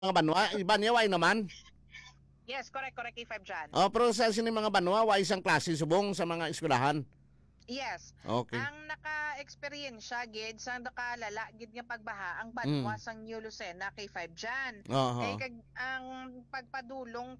mga banwa, iba niya way naman. Yes, correct, K5 dyan. Pero sa sini mga banwa, way isang klase subong sa mga eskwelahan. Yes. Okay. Ang naka-experience gid sa nakalala gid nga pagbaha ang banwa sang New Lucena K5 dyan. Kay ang pagpadulong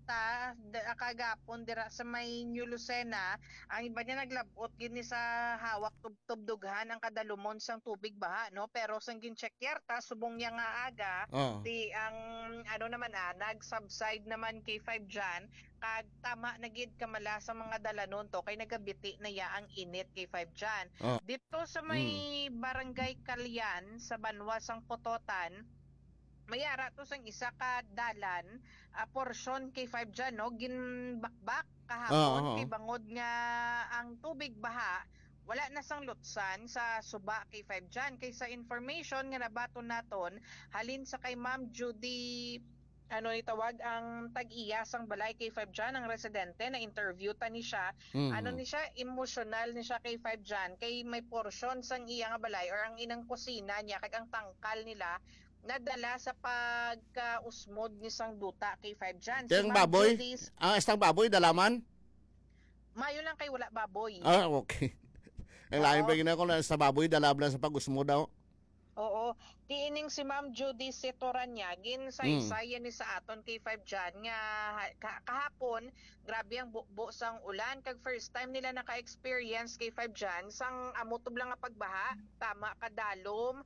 kagapon dira sa may New Lucena, ang iba niya naglabot gid ni sa hawak tubtubdughan ang kadalumon sang tubig baha, no? Pero sang gincheckyer ta subong niya nga aga, di ang naman nag-subside naman K5 dyan, kag tama na gid kamala sa mga dalanon to kay nagabiti na ya ang init K5 dyan. Dito sa may barangay Kalyan sa Banwa sang Pototan, mayara to sang isa ka dalan, porsyon K5 dyan, no? Ginbakbak kahapon kay bangod nga ang tubig baha wala na sang lutsan sa suba K5 dyan. Kay sa information nga nabaton naton halin sa kay Ma'am Judy itawag ang tag-iya sang balay K5 dyan, ang residente na interview ta ni siya. Ni siya, emotional ni siya K5 dyan, kay may portion sang iya nga balay or ang inang kusina niya, kag ang tangkal nila, nadala sa pagka-usmod ni sang duta K5 dyan. Si baboy? Ang estang baboy, dalaman? Mayo lang kay wala baboy. Okay. Ang lain pa gina ko na sa baboy, dalabla sa pag-usmod daw. Oo. Tiining si Ma'am Judy Setoran saysaya ni sa aton K5 dyan nga kahapon, grabe ang bukbo sang ulan. Kag first time nila naka-experience K5 dyan, sang amutob lang nga pagbaha, tama kadalom.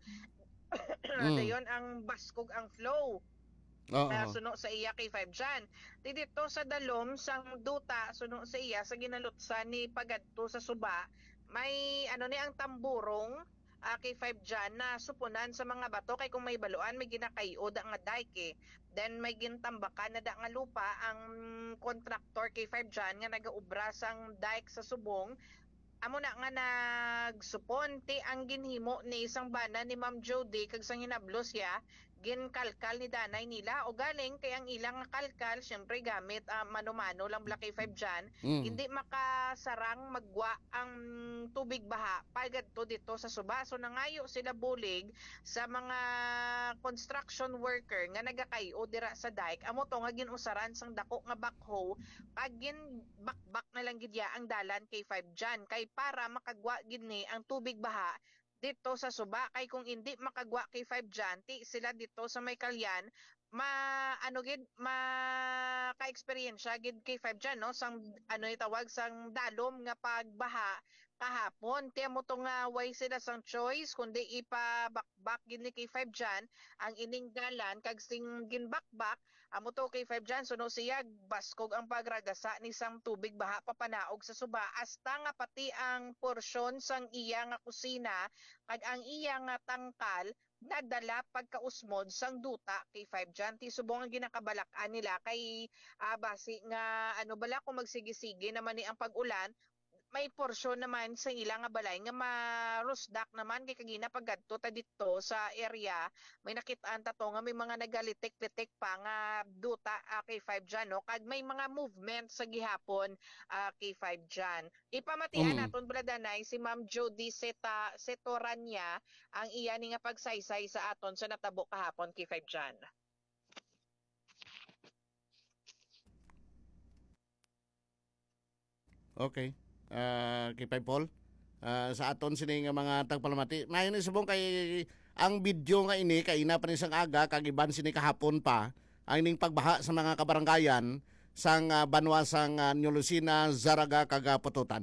Dayon ang baskog ang flow. Suno sa iya K5 dyan. Dito sa dalom, sang duta, suno sa iya, sa ginalutsan ni pagadto sa suba, may ni ang tamburong, K5 dyan na supunan sa mga bato kay kung may baluan may ginakayo da nga dike then may gintambakan na da nga lupa ang contractor K5 dyan nga nagaubra sang dike sa subong amo na nga nagsupon ti ang ginhimo ni isang bana ni Ma'am Jody kag sang hinablos ya ginkalkal ni danay nila o galing kay ang ilang kalkal syempre gamit mano-mano lang Black K5 dyan hindi makasarang magwa ang tubig baha pagadto dito sa suba so nangayo sila bulig sa mga construction worker nga nagakayo dira sa dike amo to nga ginusaran sang dako nga backhoe pag ginbakbak na lang gidya ang dalan K5 dyan kay para makagwa gid ni ang tubig baha dito sa suba kay kung hindi makagwa kay 5 dyan, sila dito sa may Kalyan ka-experience gid kay 5 dyan no sang itawag sang dalom nga pagbaha kahapon tiya mo to nga way sila sang choice kundi ipabakbak gid ni kay 5 dyan ang ining dalan kag sing ginbakbak amo to kay 5 dyan suno siya baskog ang pagragasa ni sang tubig baha papanaog sa suba hasta nga pati ang porsyon sang iya nga kusina kag ang iya nga tangkal nadala pagkausmod sang duta kay 5 dyan. Ti subong ang ginakabalak-an nila kay basi nga bala kung magsigi-sige naman ni ang pag-ulan may porsyon naman sa ilang nga balay nga marusdak naman kay kagina paggadto ta dito sa area may nakitaan ta to nga may mga nagalitik-litik pa nga duta kay 5 dyan no kag may mga movement sa gihapon kay 5 dyan ipamatian naton bladanay si Ma'am Jody Setoranya ang iya ni nga pagsaysay sa aton sa natabo kahapon kay 5 dyan. Okay. Kay Paul sa aton sini nga mga tagpalamati ngayon subong kay ang video nga ini kay ina pa ni sang aga kag iban sini kahapon pa ang ning pagbaha sa mga kabaranggayan sang banwa sang New Lucena, Zaraga kag Pototan.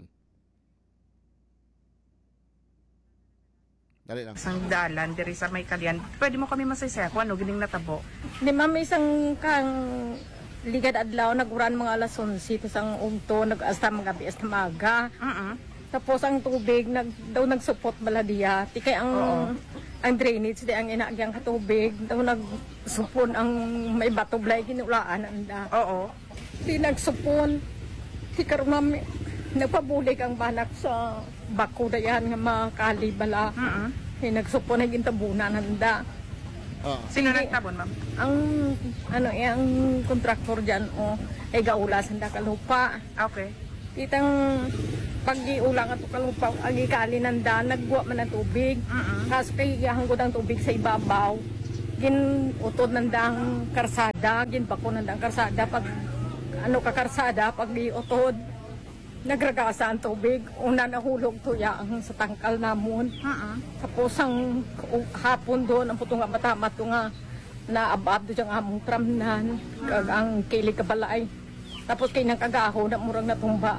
Dali lang. Sang dalan diri sa may Kalyan. Pwede mo kami masaysaya kung ano gining natabo. Di ma'am isang kang ligad adlaw naguran mga alas 11 tas ang umto nag-asta mga gabi hasta maga. Tapos ang tubig daw nagsupot bala diya. Ti kay ang drainage di ang inaagyang katubig daw nagsupon ang may bato blay ginulaan anda. Oo. Ti nagsupon. Ti karon ma'am nagpabulig ang banak sa bako dayan nga makali bala. Nagsupon na gintabunan anda. Sino nagtabon, ma'am? Ang kontraktor dyan, ay gaulasan da kalupa. Okay. Itang pag-iulang at kalupa, agikali nanda, nagbuwa man ng tubig. Kaso kay hanggot ang tubig sa ibabaw. gin utod nandang karsada, gin bako nandang karsada pag ano ka karsada pag di utod nagragasa ang tubig. Una nahulog tuya ang sa tangkal namon. Tapos ang hapon doon ang putong matamat nga naabab do ang among tramnan kag ang kilig kabalay. Tapos kay nang kagaho na murang natumba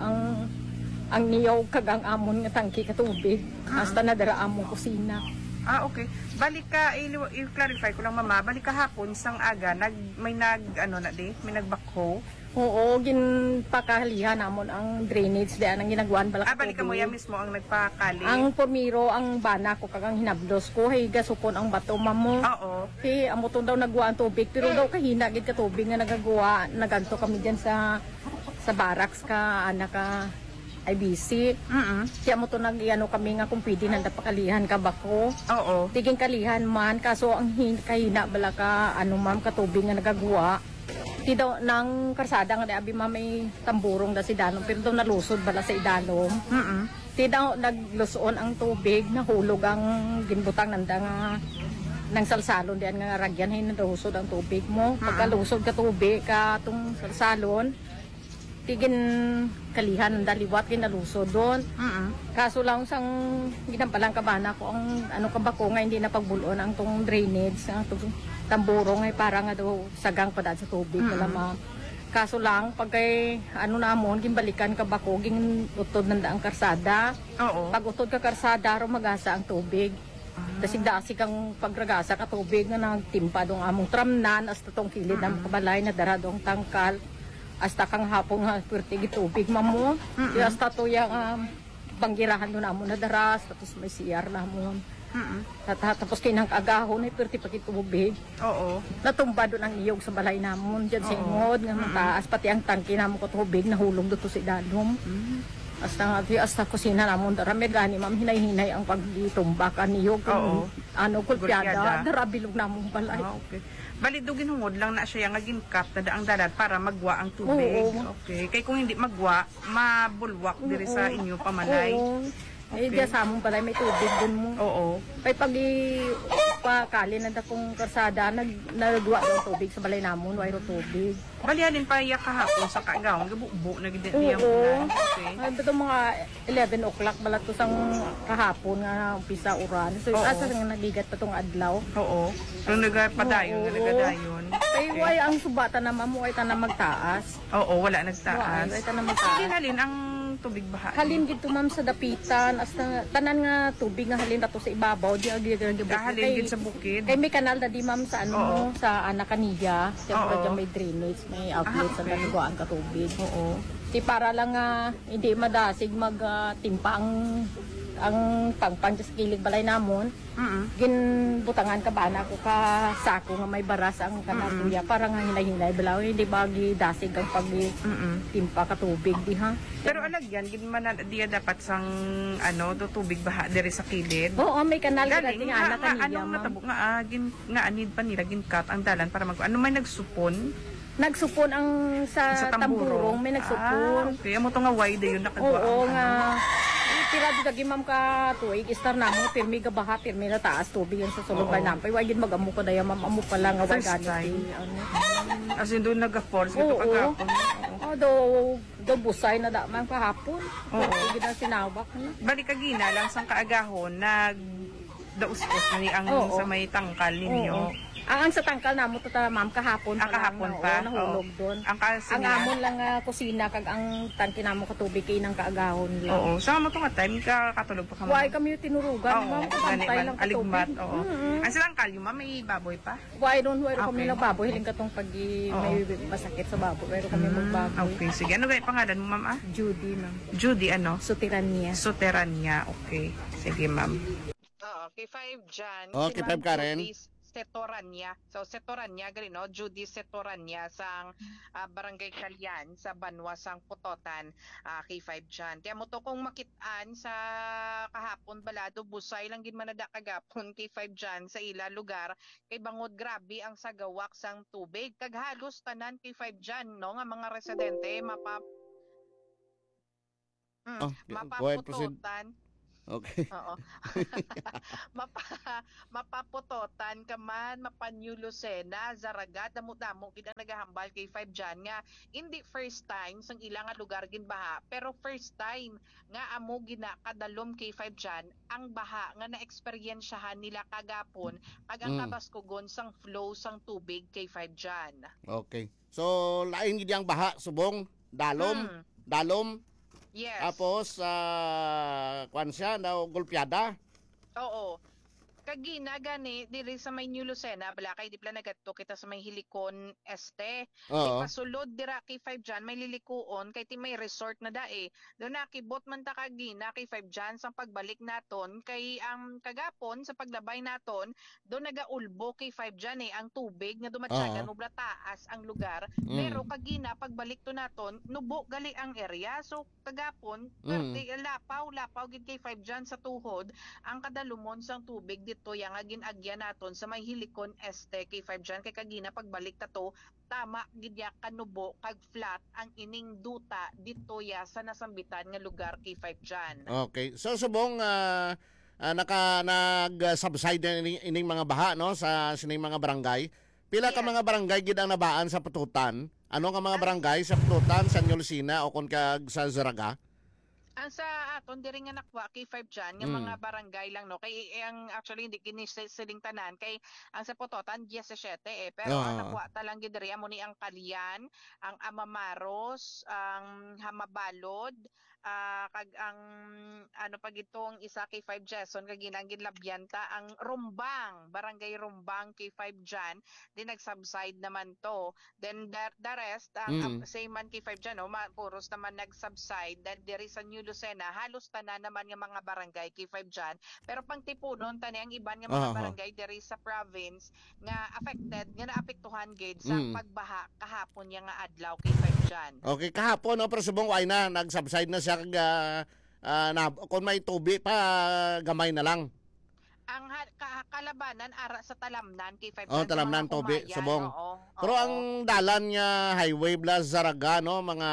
ang niyaw kag ang amon nga tangki ka tubig. Hasta nadara among kusina. Ah, okay. Balik ka, i-clarify ko lang mama, balik ka hapon, sang aga, may may nagbakho. Oo, ginpakalihan namon ang drainage diyan ang ginagawan bala Ah, balik ka mo yan mismo ang nagpakali. ang pormiro ang bana ko kag ang hinablos ko hay gasupon ang bato mamo. Oo. Kay amo to daw nagwa ang tubig pero daw kahina gid ka tubig nga nagagawa naganto kami diyan sa barracks ka anak ka IBC. Kaya mo to nag-ano kami nga kung pwede nanda pakalihan ka bako. Oo. Tiging kalihan man kaso ang kahina bala ka ano ma'am katubig nga nagagawa. Ti daw nang karsada nga abi ma'am may tamburong da si Danom pero daw nalusod bala sa Idanom. Ti daw naglusoon ang tubig nahulog ang ginbutang nanda nga nang salsalon diyan nga ragyan hay nalusod ang tubig mo. Pagkalusod ka tubig ka tung salsalon tigin kalihan ng daliwat kinalusod doon. Kaso lang sang ginampalang kabana ko ang ano kabako nga hindi napagbulon ang tong drainage ang tong tamburong ay para nga daw sagang pa daan sa tubig wala ma'am. Kaso lang pag kay ano namon gimbalikan kabako gin utod nanda ang karsada. Oo. Pag utod ka karsada ro magasa ang tubig. Dasig-dasig ang pagragasa ka tubig nga nagtimpa dong among tramnan hasta tong kilid ng kabalay na dara dong tangkal. Hasta kang hapon nga pwerte gitubig mamo. Hasta to yang banggirahan doon namon na daras tapos may CR namon. Tapos kinang agahon ay pwerte pagitubig. Oo. Natumba doon ang iyog sa balay namon diyan sa ingod nga mataas pati ang tangki namon ko tubig nahulog dito sa Idanom. Hasta kusina namon dara may gani ma'am hinay-hinay ang pagditumba kan niyog. Oo. Ano kulpiada Gulpiada. dara bilog namon balay. Ah, okay. Bali dugin hungod lang na siya nga ginkat na daang dalan para magwa ang tubig. Oo. Okay. Kay kung hindi magwa, mabulwak diri sa inyo pamanay. Oo. Eh, diya sa among balay may tubig dun mo. Oo. Kay pag pakali na dakong karsada, nagduwa ng tubig sa balay namon, wayro tubig. Bali halin pa iya kahapon sa kaagawang gabubo na gid niya Oo. ulan. Okay. Dito mga 11 o'clock balat to sang kahapon nga umpisa uran. So Oo. asa nga nabigat pa tong adlaw. Oo. Nung nagpadayon, Oo. nagadayon. Kay way ang subatan na mamuhay ta na magtaas. Oo, wala Way nagtaas. ta na Sige magtaas. halin ang tubig baha. Halin gid to ma'am sa dapitan hasta tanan nga tubig nga halin to sa ibabaw di agi Halin gid sa bukid. Kay may kanal na di ma'am sa ano Oo. mo, sa anak kaniya. Siyempre Oo. dyan may drainage, may outlet sa okay. nalugaan ka tubig. Oo. Di para lang hindi madasig magtimpa ang pangpang sa kilid balay namon. Ginbutangan ka ba na ko ka sako nga may baras ang kanatuya para nga hinay-hinay balaw hindi bagi dasig ang pagtimpa ka tubig di ha. Pero alagyan gid man diya dapat sang ano do tubig baha diri sa kilid. Oo, may kanal ka Galing dati nga anak nga kaniya anong ma'am. natabo nga nga anid pa nila ginkat ang dalan para mag ano may nagsupon Nagsupon ang sa tamburong, may nagsupon. Ah, okay. Amo to nga wide yun nakagawa. Oo ang nga. ano. Tirado dagi ma'am ka tuig istar na mo pirmi ga baha pirmi na taas tubig yan sa sulod Oo. ba nampay wag gid magamu ko daya ma'am amo pa lang nga First wag time. ano. As in doon nag-force Oo. ito kagapon. Oh, do busay na da man kahapon. Oo. Gid na sinawak na. Balik kagina lang sang kaagahon nag daus-us na ni ang Oo. sa may tangkal ninyo. Oo. Ang sa tangkal namo to ta ma'am kahapon pa Kahapon lang, pa. oo, nahulog Oo. doon. Ang kasi Ang amon lang nga kusina kag ang tangki namo ka tubig kay nang kaagahon lang. Oo. Sa mo to nga time ka katulog pa ka Why kami tinurugan Oo, ma'am gani kapantay man lang ka aligmat. tubig. Oo. Ang silang kalyo ma may baboy pa. Why don't where kami Okay. nagbaboy hiling katong pag Oo. may masakit sa baboy pero kami magbaboy. Okay, sige. Ano gaya pangalan mo, ma'am? Judy ma'am. Judy, ano? Sutirania. Soterania. Okay. Sige, ma'am. Oo, kay 5 dyan. Okay, si 5 Ma'am Karen. Judy Setorania. So, Setorania, gali, no? Judy Setorania sang Barangay Kalyan sa Banwa sang Putotan. Kay 5 dyan. Kaya mo to kung makitaan sa kahapon balado, busay lang gin manada kagapon kay 5 dyan sa ila lugar. Kay bangod grabe ang sagawak sang tubig. Kaghalos tanan kay 5 dyan, no? Nga mga residente, Oh, go ahead, proceed. mapaputotan. Okay. Oo. Mapa, mapaputotan ka man, mapanyu Lucena, Zaragat, damo-damo gid ang nagahambal kay 5 dyan nga hindi first time sang ilang nga lugar gin baha, pero first time nga amo gina kadalom kay 5 dyan ang baha nga na-eksperyensyahan nila kagapon kag ang Mm. kabaskugon sang flow sang tubig kay 5 dyan. Okay. So lain gid ang baha subong, dalom, Mm, dalom, yes. tapos kwan siya daw gulpiada. Oo. Kagina gani diri sa may New Lucena bala kay di pala nagadto kita sa may Hilikon Este. Oo. Ipasulod dira kay 5 dyan may lilikuon kay ti may resort na dae. Do nakibot man ta kagina kay 5 dyan sa pagbalik naton kay ang kagapon sa paglabay naton do nagaulbo kay 5 dyan ang tubig nga dumatsyagan Oo. ubra taas ang lugar. Mm. Pero kagina pagbalik to naton nubo gali ang area. So kagapon Mm. lapaw gid kay 5 dyan sa tuhod ang kadalumon sang tubig dito yang ginagya naton sa may Hilikon Este kay 5 dyan kay kagina pagbalik ta to tama gid ya kanubo kag flat ang ining duta dito ya sa nasambitan nga lugar kay 5 dyan. Okay. So subong nag-subside na ining mga baha no sa sining mga barangay. Pila ka Yes. mga barangay gid ang nabaan sa Pututan? Ano nga mga barangay sa Pututan, San Lucina o kon kag sa Zaraga? Ang sa aton diri nga nakwa kay 5 dyan nga Mm. mga barangay lang no kay ang actually hindi kini siling tanan kay ang sa Pototan 17 pero ang Ah. nakwa ta lang gid diri amo ni ang Kalyan, ang Amamaros, ang Hamabalod, kag ang ano pa gitong isa kay 5 Jason kag ginang Labyanta ang Rumbang, barangay Rumbang kay 5 dyan din nag-subside naman to. Then the rest ang same man kay 5 dyan no, puros naman nag-subside then diri sa New Lucena halos tanan naman nga mga barangay kay 5 dyan. Pero pang tipunon tani ang iban nga mga Aha. barangay diri sa province nga affected nga naapektuhan gid sa Mm. pagbaha kahapon yang nga adlaw kay 5 dyan. Okay, kahapon no, pero subong ay na nag-subside na siya kag na kung may tubi pa gamay na lang. Ang kalabanan ara sa Talamnan kay 5 Oh, dyan, sa Talamnan, mga Tobi, Kumayan, subong. oo, Pero oo. ang dalan nga highway bla Zaraga no, mga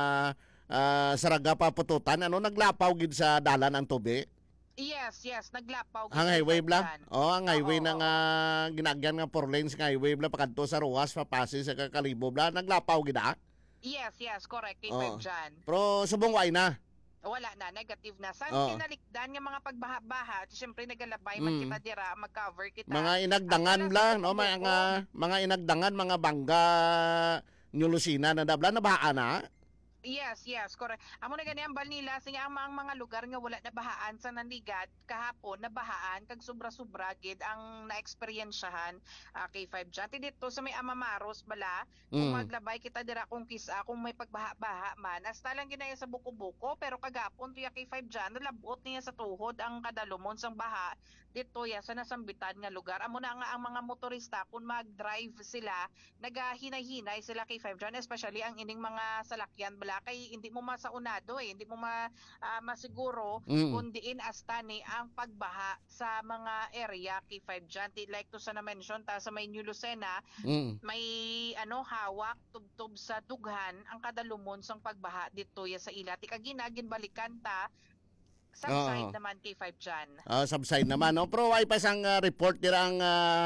Zaraga pa Pututan, ano naglapaw gid sa dalan ang tubi? Yes, naglapaw gid Ang kay highway 5 bla? dyan. Oh, ang highway Oo, na nga ginagyan nga 4 lanes nga highway bla pakadto sa Ruas papasi sa Kakalibo bla naglapaw gid ah. Yes, correct kay Oo. 5 dyan. Pero subong ay na. Wala na, negative na. Sa Oo. kinalikdan nga mga pagbaha-baha, siyempre nagalabay man Mm. kita dira, mag-cover kita. Mga inagdangan Ang bla nasa no, Pumbuko. mga inagdangan mga bangga New Lucina na dabla na bahaan na. Yes, correct. Amo na gani ang Balnila singa ang mga lugar nga wala na bahaan sa nanligat kahapon na bahaan kag sobra-sobra gid ang naeksperyensyahan kay 5 dyan. Ti dito sa may Amamaros bala kung Mm. maglabay kita dira kung kisa kung may pagbaha-baha man hasta lang ginaya sa buko-buko pero kagapon tuya kay 5 dyan nalabot niya sa tuhod ang kadalumon sang baha dito ya sa nasambitan nga lugar. Amo na nga ang mga motorista kung mag-drive sila nagahinay-hinay sila kay 5 dyan especially ang ining mga salakyan bala kay hindi mo masaunado hindi mo masiguro Mm. kung diin hasta ni ang pagbaha sa mga area kay 5 dyan. Like to sa na-mention ta sa may New Lucena Mm. may hawak tubtob sa dughan ang kadalumon sang pagbaha dito ya sa ila. Ti kaginagin balikan ta subside Oo. naman kay 5 dyan. Subside naman no. Pero ay pa sang report dira ang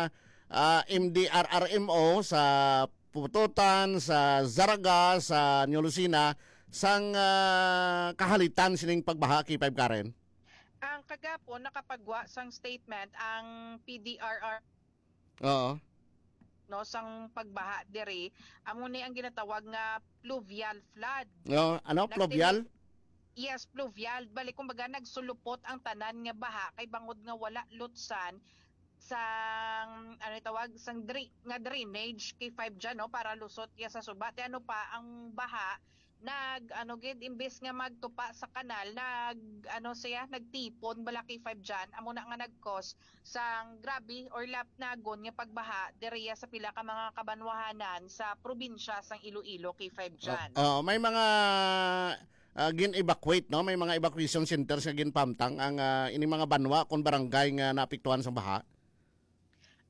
MDRRMO sa Pututan, sa Zaraga, sa New Lucina sang kahalitan sining pagbaha kay 5 Karen. Ang kagapon nakapagwa sang statement ang PDRR Oo. no sang pagbaha diri amo ni ang ginatawag nga pluvial flood. No, ano pluvial? Yes, pluvial. Bali kumbaga nagsulupot ang tanan nga baha kay bangod nga wala lutsan sang ano tawag sang nga drainage kay 5 dyan no para lusot ya sa suba. Ti ano pa ang baha gid imbes nga magtupa sa kanal nagtipon bala kay 5 dyan amo na nga nag-cause sang grabe or lapnagon nga pagbaha diriya sa pila ka mga kabanwahanan sa probinsya sang Iloilo kay 5 dyan. May mga gin-evacuate no, may mga evacuation centers nga ginpamtang ang ini mga banwa kon barangay nga naapektuhan sa baha.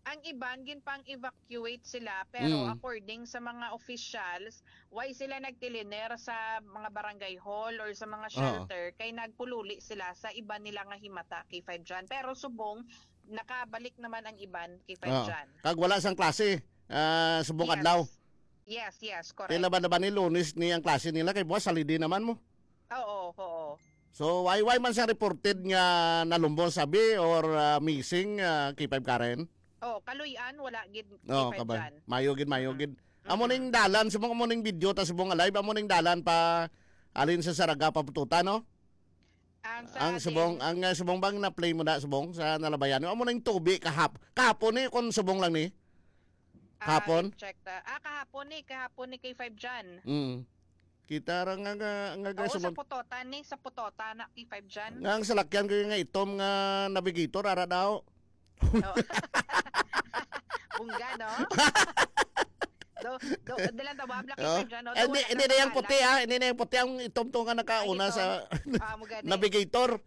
Ang iban ginpang evacuate sila pero Mm. according sa mga officials, why sila nagtiliner sa mga barangay hall or sa mga shelter kay nagpululi sila sa iban nila nga himata kay 5 Jan. Pero subong nakabalik naman ang iban kay 5 Oo. Jan. Kag wala sang klase. Subong adlaw. Yes, correct. Kailan ba ni Lunes ni ang klase nila kay buwas salidi naman mo. Oo. So why man sa reported nga nalumbong sabi or missing kay 5 Karen? Oh, kaluyan wala gid kay No, 5 kabay. Jan. Mayogid. Amo ning dalan subong amo ning video ta subong alive amo ning dalan pa alin sa Saraga papututa no? Ang subong bang na play mo na subong sa nalabayan. Amo ning tubi kahapon ni kon subong lang ni. Kahapon? Check kahapon ni kay 5 Jan. Kita ra nga Oo, sa subong. putota na kay 5 Jan. Nga ang salakyan ko yung nga itom nga navigator ara daw. Oo. Bungga, no? Dalang tawab kay 5 Jan. No? Hindi na yung puti hindi na yung puti ang itom to nga nakauna sa navigator.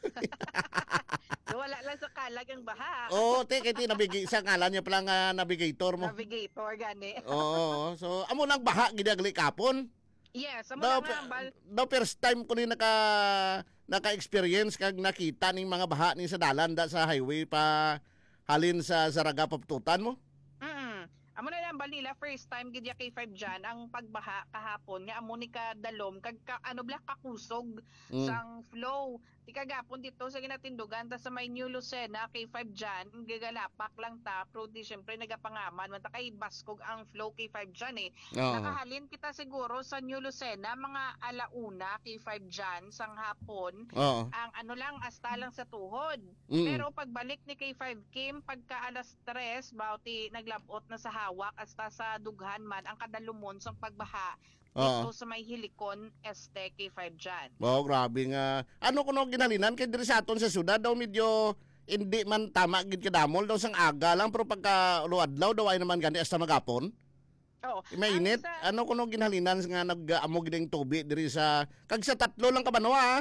Wala lang sa kalag ang baha. Oo, kiti sa ngalan niya pala nga navigator mo. Navigator, gani. Oo, so amo lang baha ginagli kapon. Yes, amo Daw lang ambal. first time ko ni naka-experience kag nakita ning mga baha ni sa dalan da sa highway pa halin sa Saraga papututan mo. Amo na lang nila first time gid ya kay 5 Jan ang pagbaha kahapon nga amo ni kadalom kag kakusog sang flow. Di kagapon dito sa ginatindugan ta sa may New Lucena kay 5 Jan gagalapak lang ta pero di syempre nagapangaman man ta kay baskog ang flow kay 5 Jan eh. Nakahalin kita siguro sa New Lucena mga alauna kay 5 Jan sang hapon. Ang ano lang asta lang sa tuhod. Pero pagbalik ni kay 5 Kim pagka alas 3 bawti naglabot na sa hawak hasta sa dughan man ang kadalumon sang pagbaha dito sa may Hilikon Este kay 5 Jan. Grabe nga. Ano kuno ginhalinan kay diri sa aton sa syudad daw medyo hindi man tama gid kadamol daw sang aga lang pero pagka luadlaw daw ay naman gani hasta magapon. Oo. Mainit. Ano kuno ginhalinan nga nag-amo gid ang tubi diri sa kag sa tatlo lang ka Banwa.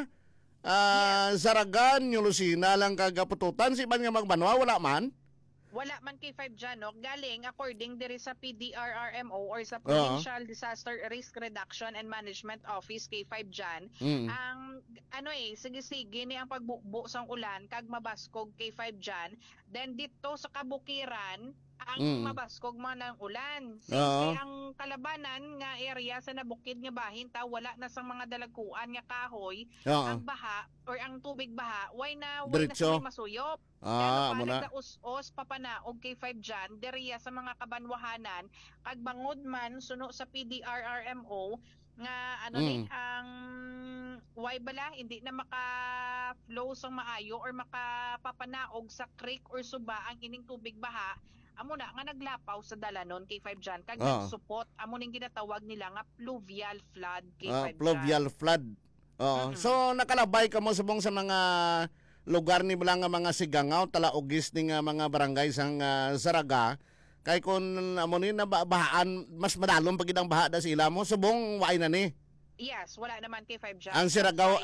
Saragan, New Lucena lang kag Pututan si iban nga magbanwa wala man. Wala man kay 5 Jan no? Galing according diri sa PDRRMO or sa Provincial Disaster Risk Reduction and Management Office kay 5 Jan. Ang sige ni ang pagbukbo sang ulan kag mabaskog kay 5 Jan. Then dito sa kabukiran ang mabaskog man ng ulan. Sige ang kalabanan nga area sa nabukid nga bahin ta wala na sang mga dalaguan nga kahoy ang baha or ang tubig baha way na sa masuyop. Amo na. Us papanaog kay 5 Jan deriya sa mga kabanwahanan kag bangod man suno sa PDRRMO nga ang why bala hindi na maka-flow sang maayo or makapapanaog sa creek or suba ang ining tubig baha. Amo na nga naglapaw sa dalanon kay 5 Jan kag nagsupot amo ning ginatawag nila nga pluvial flood kay 5 Jan. Pluvial flood. So nakalabay ka mo subong sa mga lugar ni bala nga mga sigangaw talaugis ning mga barangay sang Saraga kay kun amo ni nabahaan mas madalom pagid ang baha da sila mo subong waay na ni. Yes, wala naman kay 5 Jan. Ang Siragaw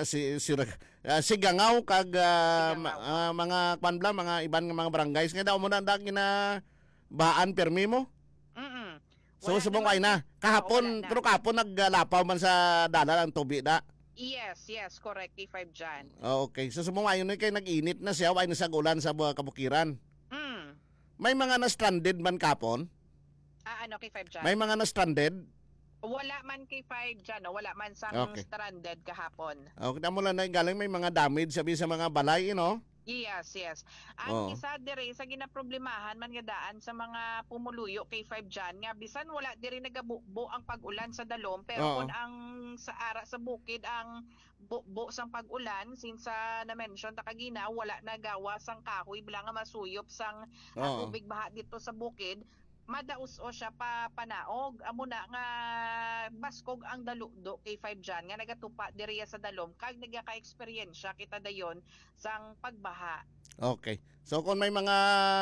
sigangaw kag mga kwanbla mga iban nga mga barangays nga daw mo na gina bahaan permi mo. So subong waay na kahapon pero kahapon naglapaw man sa dalan ang tubig da. Yes, correct kay 5 Jan. Okay, so sumong ayon kay nag-init na siya, way na sa ulan sa kabukiran. May mga na-stranded man kapon? Ano kay 5 Jan? May mga na-stranded? Wala man kay 5 Jan, no? Wala man sa stranded kahapon. Okay, tamo lang na galing may mga damage sabi sa mga balay, no? Yes. Ang isa dire sa ginaproblemahan man nga daan sa mga pumuluyo kay 5 Jan nga bisan wala diri nagabukbo ang pag-ulan sa dalom pero kung ang sa ara sa bukid ang bukbo sang pag-ulan since na mention ta kagina wala nagawa sang kahoy bila nga masuyop sang tubig baha dito sa bukid madaus o siya pa panaog amo na nga baskog ang dalukdo kay 5 Jan nga nagatupa diriya sa dalom kag nagaka-experience kita dayon sang pagbaha. Okay. So kung may mga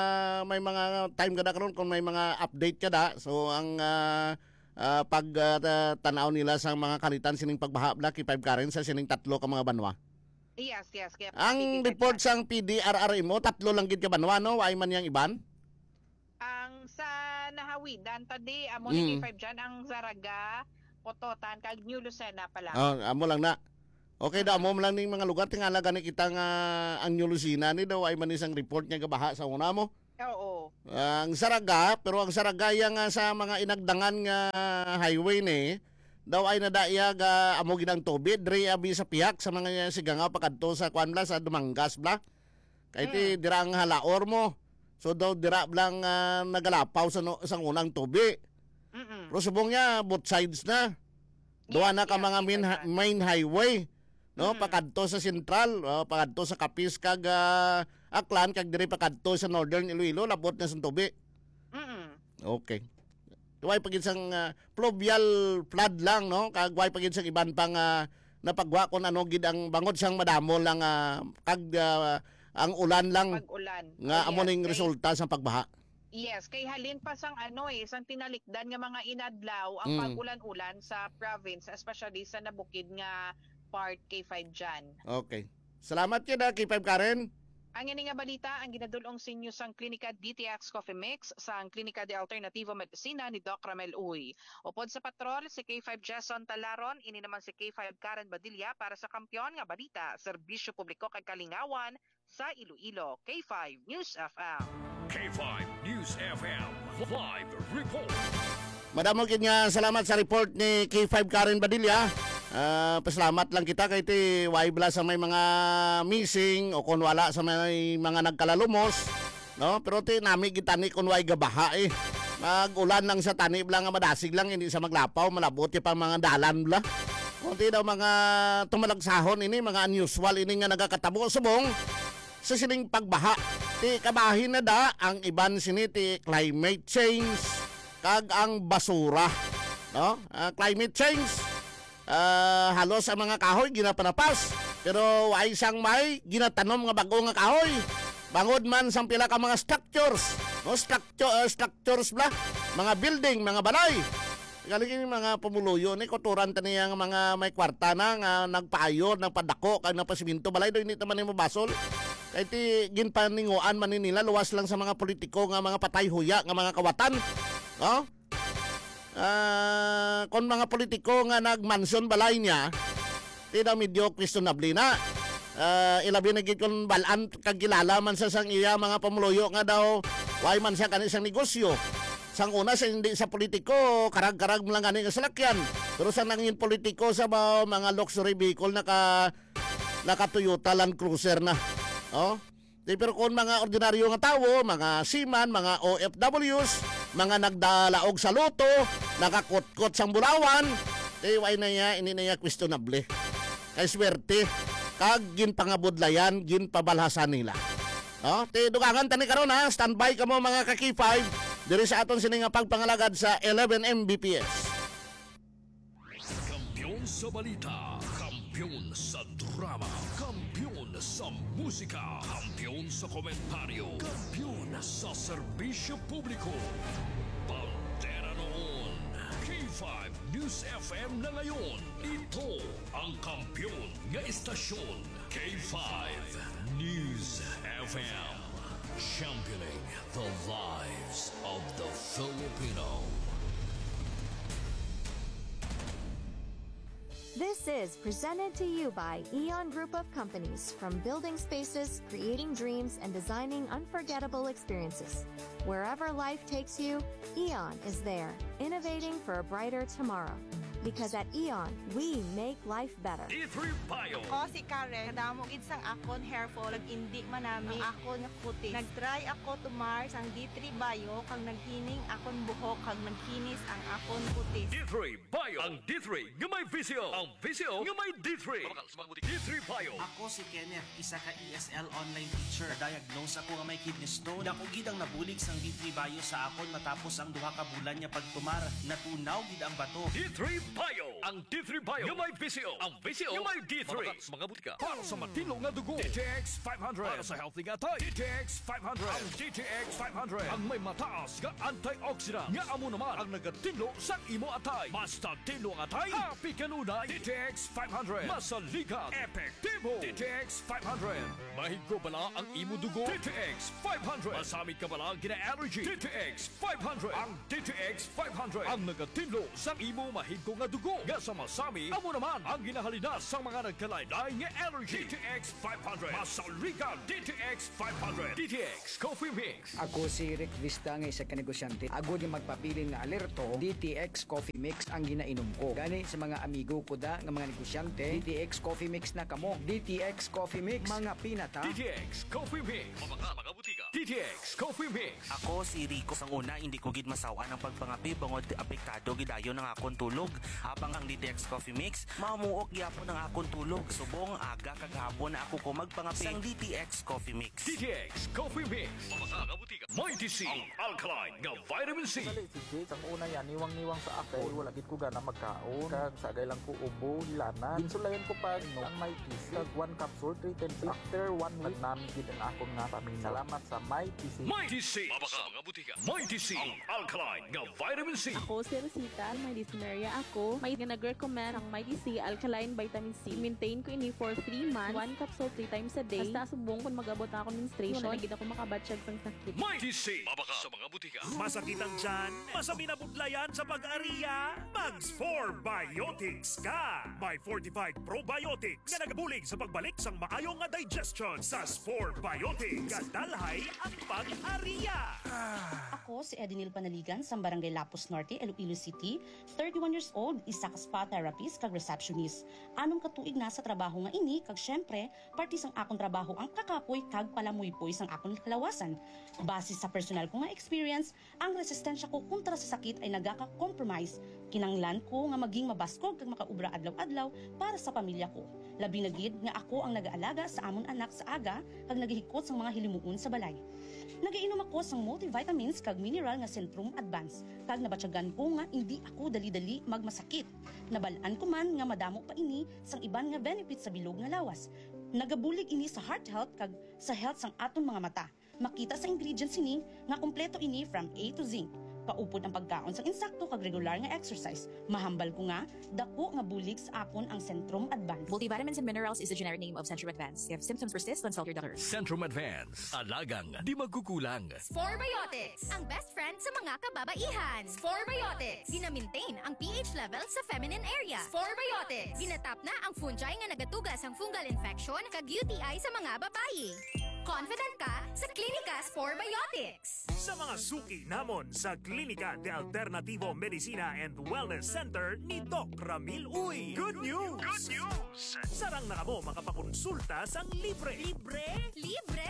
time kada karon kung may mga update kada so ang tanaw nila sa mga kalitan sining pagbaha bla kay 5 Karen sa sining tatlo ka mga banwa. Yes. Kaya ang report sang PDRRMO tatlo lang gid ka banwa no, way man yang iban. nahawidan tadi amo ni K5 dyan ang Zaraga, Pototan kag New Lucena pala. Amo lang na. Okay da, amo lang ning mga lugar tingala gani kita nga ang New Lucena ni daw ay man isang report nga gabaha sa una mo. Oo. Ang Saraga, pero ang Saraga nga sa mga inagdangan nga highway ni daw ay nadaya ga amo ginang tubig diri abi sa piyak sa mga siganga pakadto sa kwanla sa Dumangas bla. Kay ti dira ang halaor mo. So daw dira lang nagalapaw sa sa unang tubig. Mm-mm. Pero subong niya both sides na. Duwa na ka mga main highway. No, pakadto sa Sentral, pakadto sa Capiz kag Aklan kag diri pakadto sa Northern Iloilo labot na sa tubig. Mm-mm. Okay. Way pagid sang pluvial flood lang no, kag way pagid sang iban pang napagwa kon ano gid ang bangod sang madamo lang kag ang ulan lang Pag-ulan. nga amo ning kay- resulta sa pagbaha. Yes, kay halin pa sang sang tinalikdan nga mga inadlaw ang pag-ulan-ulan sa province, especially sa nabukid nga part K5 dyan. Okay. Salamat kid K5 Karen. Ang ini nga balita ang ginadulong sa inyo sang Klinika DTX Coffee Mix sa Klinika de Alternativo Medicina ni Doc Ramel Uy. Upod sa patrol si K5 Jason Talaron, ini naman si K5 Karen Badilla para sa kampiyon nga balita, serbisyo publiko kay kalingawan sa Iloilo. K5 News FM. K5 News FM live report. Madamo gid nga salamat sa report ni K5 Karen Badilla. Pasalamat lang kita kay ti waibla sa may mga missing o kun wala sa may mga nagkalalumos, no? Pero ti nami gitani kun way gabaha Mag-ulan lang sa tanib lang nga madasig lang hindi sa maglapaw, malabot pa mga dalan bla. Kunti daw mga tumalagsahon ini, mga unusual ini nga nagakatabo subong sa sining pagbaha. Ti kabahin na da ang iban sini ti climate change kag ang basura, no? Climate change halos ang mga kahoy ginapanapas pero way sang may ginatanom nga bago nga kahoy bangod man sang pila ka mga structures no structures bla mga building mga balay galing mga pumuluyo ni koturan tani ang mga may kwarta na nga nagpaayo nagpadako kag napasiminto balay do hindi man mo basol kay ti ginpaninguan man nila luwas lang sa mga politiko nga mga patay huya nga mga kawatan no. Kon mga politiko nga nagmansyon balay niya, di daw medyo questionable na. Ilabi na gid kon balaan kag kilala man sa sang iya mga pamuluyo nga daw way man siya kani sang negosyo. Sang una sa hindi sa politiko, karag-karag lang kani nga salakyan. Pero sa nangin politiko sa mga luxury vehicle naka Toyota Land Cruiser na. Oh? Pero kung mga ordinaryo nga tawo, mga seaman, mga OFWs, mga nagdalaog sa loto, nakakutkot sang bulawan, way na niya, ini na niya questionable. Kay swerte, kag gin pangabudlayan, gin pabalhasan nila. No? Dugangan tani karon ha, standby ka mo mga ka-K5, diri sa aton sini nga pagpangalagad sa 11 Mbps. Kampiyon sa balita, kampiyon sa drama, kampiyon sa musika, kampiyon sa komentaryo, kampiyon sa serbisyo publiko. Bandera noon, K5 News FM na ngayon. Ito ang kampiyon nga istasyon, K5 News FM. Championing the lives of the Filipino. This is presented to you by Eon Group of Companies, from building spaces, creating dreams, and designing unforgettable experiences. Wherever life takes you, Eon is there, innovating for a brighter tomorrow. Because at Eon, we make life better. D3 Bio. Ako si Karen, kadamo gid sang akon hair fall, indi manami ang akon nga kutis. Nagtry ako tumar sang D3 Bio kang naghining akon buhok kag nagkinis ang akon kutis. D3 Bio. Ang D3 nga may visyo. Ang visyo nga may D3. D3 Bio. Ako si Kenneth, isa ka ESL online teacher. Diagnose ako nga may kidney stone. Dako gid ang nabulig sang D3 Bio sa akon matapos ang duha ka bulan niya pagtumar. Natunaw gid ang bato. D3 Bio. Ang D3 Bio nga may VCO. Ang VCO nga may D3. Mga butika. Para sa matino nga dugo, DTX 500. Para sa healthy nga tayo, DTX 500. Ang DTX 500 ang may mataas nga antioxidant nga amo naman ang nagatinlo sa imo atay. Basta tinlo ang atay, happy kanunay. DTX 500. Masaligan, epektibo. DTX 500. Mahigo bala ang imo dugo. DTX 500. Masamit ka bala gina-allergy. DTX 500. Ang DTX 500 ang nagatinlo sa imo mahigo nga dugo. Nga sa masami, amo naman ang ginahalina sa mga nagkalaylay nga allergy. DTX 500. Masaligan, DTX 500. DTX Coffee Mix. Ako si Rick Vista nga isa ka negosyante. Ako di magpapili nga alerto, DTX Coffee Mix ang ginainom ko. Gani sa mga amigo ko da nga mga negosyante, DTX Coffee Mix na kamo. DTX Coffee Mix, mga pinata. DTX Coffee Mix. Mga butika. DTX Coffee Mix. Ako si Rico sang una hindi ko gid masawa ng pagpangapi bangod apektado gidayon ng akong tulog. Habang ang DTX Coffee Mix mamuok gyapon ang akong tulog. Subong aga kagahapon na ako ko magpangapi sang DTX Coffee Mix. DTX Coffee Mix. Mga butika. Mighty C. Ang alkaline nga vitamin C. Dali si Jake, ang una yan, niwang-niwang sa akin. Wala gid ko gana magkaon. Kag sagay lang ko ubo, hilanan. Insulayan ko pa no, ang may PC. Kag 1 capsule, 3 times. After 1 week, namin gid ang akong nga pamilya. Salamat sa Mighty C. Mighty C. Mga butika. Mighty C. Ang alkaline nga vitamin C. Ako si Rosita, may dyspnea ako. May nag-recommend ang Mighty C Alkaline Vitamin C. Maintain ko ini for 3 months. 1 capsule 3 times a day. Basta subong kung magabot ako menstruation. Wala gid ako makabatsyag sang sakit. Mighty C. Sa mga butika. Masakitan dyan, masabi na budlayan sa pag-ariya, mag-Spore Biotics ka! May fortified probiotics nga nagabulig sa pagbalik sang maayong nga digestion sa Spore Biotics. Kadalhay ang pag-ariya! Ako si Edinil Panaligan sa Barangay Lapus Norte, Iloilo City, 31 years old, isa ka spa therapist kag receptionist. Anong katuig na sa trabaho nga ini, kag syempre, parte sang akong trabaho ang kakapoy kag palamuypoy sang akong kalawasan. Base sa personal ko nga experience, ang resistensya ko kontra sa sakit ay nagaka-compromise. Kinanglan ko nga maging mabaskog kag makaubra adlaw-adlaw para sa pamilya ko. Labi na gid nga ako ang nag-aalaga sa amon anak sa aga kag nagihikot sang mga hilimuon sa balay. Nagainom ako sang multivitamins kag mineral nga Centrum Advance kag nabatyagan ko nga hindi ako dali-dali magmasakit. Nabalaan ko man nga madamo pa ini sang iban nga benefits sa bilog nga lawas. Nagabulig ini sa heart health kag sa health sang aton mga mata. Makita sa ingredients ini nga kompleto ini from A to Z. Paupod ang pagkaon sa insakto kag regular nga exercise. Mahambal ko nga, dako nga bulig sa akon ang Centrum Advance. Multivitamins and minerals is the generic name of Centrum Advance. If symptoms persist, consult your doctor. Centrum Advance. Alagang di magkukulang. Spore Biotics, ang best friend sa mga kababaihan. Spore Biotics, gina-maintain ang pH level sa feminine area. Spore Biotics, ginatap na ang fungi nga nagatugas ang fungal infection kag UTI sa mga babayi. Confident ka sa Klinika Spore Biotics. Sa mga suki namon sa Klinika de Alternativo Medicina and Wellness Center ni Doc Ramil Uy. Good news! Good news! Sarang na kamo makapakonsulta sang libre. Libre? Libre!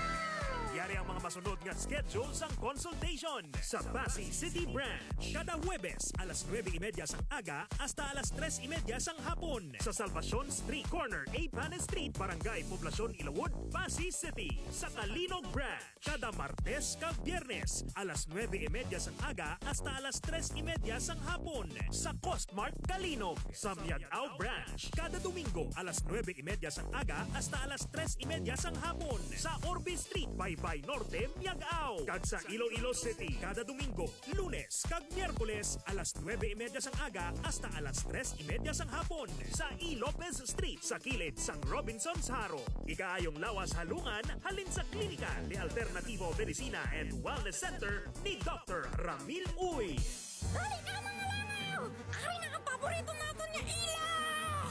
Yari ang mga masunod nga schedule sang consultation sa Pasig City Branch. Kada Huwebes, alas 9:30 sang aga hasta alas 3:30 sang hapon. Sa Salvacion Street Corner, A. Panes Street, Barangay Poblacion, Ilawod, Pasig City. Sa Kalinog Branch, kada Martes kag Biyernes, alas 9:30 sang aga hasta alas 3:30 sang hapon. Sa Costmart, Kalinog. Sa Miagao Branch, kada Domingo, alas 9:30 sang aga hasta alas 3:30 sang hapon. Sa Orbe Street, Baybay Norte, Miagao. Kag sa Iloilo City, kada Domingo, Lunes kag Miyerkules, alas 9:30 sang aga hasta alas 3:30 sang hapon. Sa E. Lopez Street, sa kilid sang Robinson's Haro. Ikaayong lawas halungan, halin sa Klinika de Alternativo Medicina and Wellness Center ni Dr. Ramil Uy. Dali ka mga langaw! Ay, nakapaborito natin niya ilaw!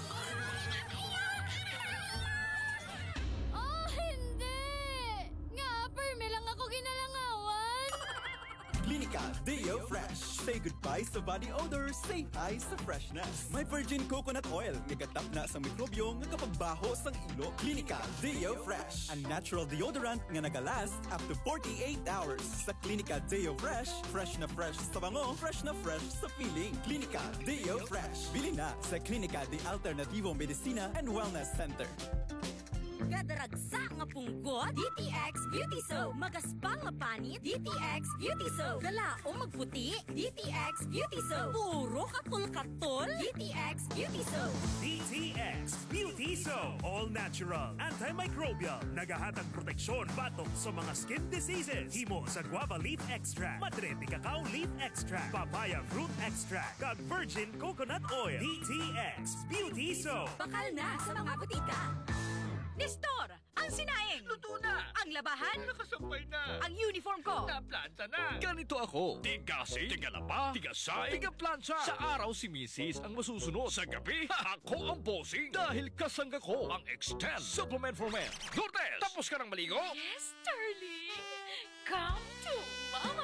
Oh, hindi! Nga, perme lang ako ginalangawan! Klinika Deo Fresh. Say goodbye sa body odor, say hi sa freshness. May virgin coconut oil, nagatap na sa mikrobyo nga kapagbaho sang ilo. Klinika Deo Fresh. Ang natural deodorant nga nagalast up to 48 hours. Sa Klinika Deo Fresh, fresh na fresh sa bango, fresh na fresh sa feeling. Klinika Deo Fresh. Bili na sa Klinika de Alternativo Medicina and Wellness Center. Gadaragsa nga punggot, DTX Beauty Soap. Magaspang nga panit, DTX Beauty Soap. Galaong magputi, DTX Beauty Soap. Puro katol-katol, DTX Beauty Soap. DTX Beauty Soap. All natural, antimicrobial, nagahatag proteksyon batok sa mga skin diseases. Himo sa guava leaf extract, madre de cacao leaf extract, papaya fruit extract, kag virgin coconut oil. DTX Beauty Soap. Bakal na sa mga butika. Nestor, ang sinaing. Luto na. Ang labahan. Nakasampay na. Ang uniform ko. Naplansa na. Ganito ako. Tigasi, tigalaba, tigasay, tigaplansa. Sa araw si Mrs. ang masusunod. Sa gabi, ako ang bossing. Dahil kasangga ko ang Extend Supplement for Men. Lourdes, tapos ka ng maligo? Yes, darling. Come to mama.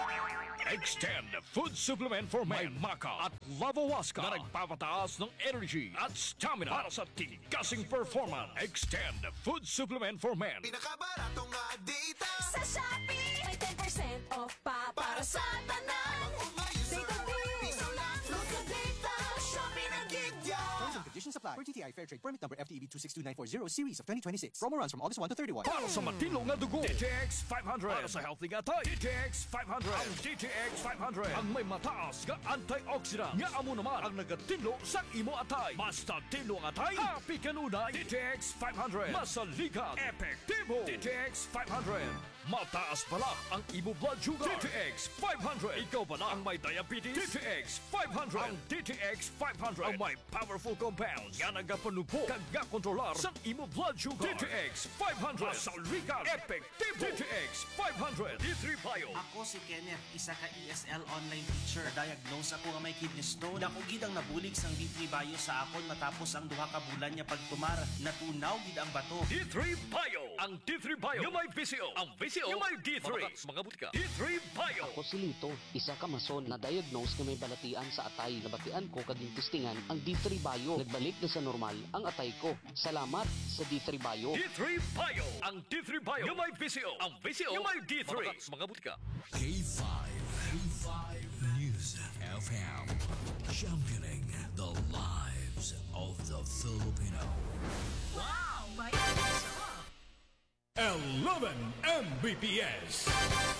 Extend Food Supplement for Men. May Maca at Lavawaska na nagpapataas ng energy at stamina para sa tigasing performance. Extend Food Supplement for Men. Pinakabaratong nga data Sa Shopee, may 10% off pa para sa tanan. Data piso lang. Load ka data. Shopee na gig Terms and conditions apply. Per TTI Fair Trade Permit Number FTEB 262940 Series of 2026. Promo runs from August 1 to 31. Para sa matino nga dugo, DTX 500. Para sa healthy nga tayo, DTX 500. Ang DTX 500 ang may mataas nga antioxidant. Nga amo naman ang nagatinlo sa imo atay. Basta tinlo ang atay, happy kanunay. DTX 500. Masalikat, epektibo. DTX 500. Mataas pala ang imo blood sugar. DTX 500. Ikaw pala ang may diabetes. DTX 500. Ang DTX 500 ang may powerful compounds nga nagapanubo kag nga kontrolar sa imo blood sugar. DTX 500. Masalikat, epektibo. DTX 500. D3 Bio. Ako si Kenneth, isa ka ESL online teacher. Diagnose ako nga may kidney stone. Dako gid ang nabulig sang D3 Bio sa akon matapos ang duha ka bulan niya pagtumar. Natunaw gid ang bato. D3 Bio. Ang D3 Bio yung may VCO. Ang VCO yung may D3. Mga butika. D3 Bio. Ako si Lito, isa ka mason na diagnose na may balatian sa atay. Nabatian ko kaging testingan ang D3 Bio. Nagbalik na sa normal ang atay ko. Salamat sa D3 Bio. D3 Bio. Ang D3 Bio yung may VCO. Ang VCO yung may D3. Mga butika. K5 News FM, championing the lives of the Filipino. Wow! 11 Mbps.